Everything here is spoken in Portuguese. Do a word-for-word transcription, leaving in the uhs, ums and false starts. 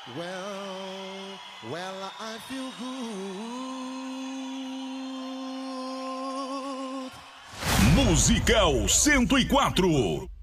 Well, well, I feel good. Musical cento e quatro.